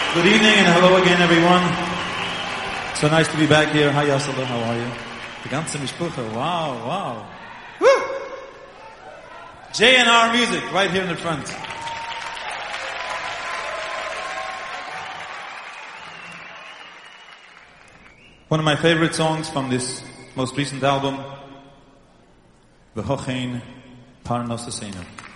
Good evening and hello again, everyone. So nice to be back here. Hi, Yasala. How are you? The ganze Mishpucha. Wow. Woo! J&R Music right here in the front. One of my favorite songs from this most recent album, V'hochein Parnosasenu.